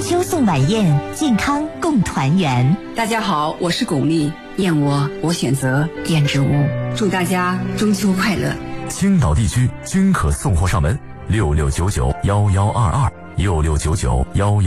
秋送晚宴，健康共团圆。 大家好，我是巩俐，燕窝我选择燕之屋，祝大家中秋快乐。 青岛地区均可送货上门，66991122，669911。